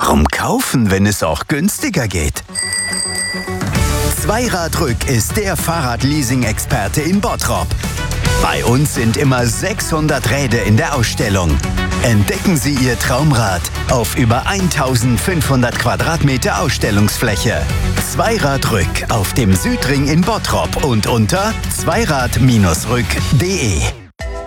Warum kaufen, wenn es auch günstiger geht? Zweiradrück ist der Fahrradleasing-Experte in Bottrop. Bei uns sind immer 600 Räder in der Ausstellung. Entdecken Sie Ihr Traumrad auf über 1500 Quadratmeter Ausstellungsfläche. Zweiradrück auf dem Südring in Bottrop und unter zweirad-rück.de.